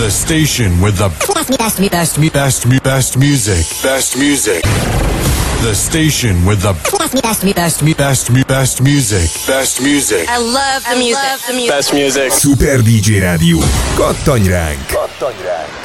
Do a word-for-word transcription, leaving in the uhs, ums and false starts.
The station with the best, best, best, best, best music. Best music. The station with the best, best, best, best, best music. Best music. I love the music. Love the music. Best music. Super dé dzsé Rádió. Kattanj ránk! Kattanj ránk!